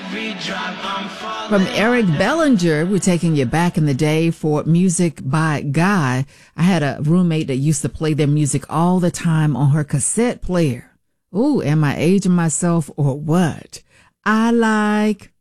From Eric Bellinger, we're taking you back in the day for Music by Guy. I had a roommate that used to play their music all the time on her cassette player. Ooh, am I aging myself or what? I like